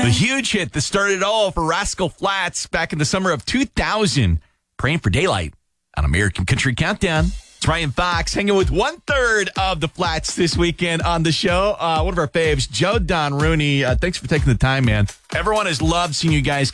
The huge hit that started it all for Rascal Flatts back in the summer of 2000. Praying for Daylight on American Country Countdown. It's Ryan Fox hanging with 1/3 of the Flats this weekend on the show. One of our faves, Joe Don Rooney. Thanks for taking the time, man. Everyone has loved seeing you guys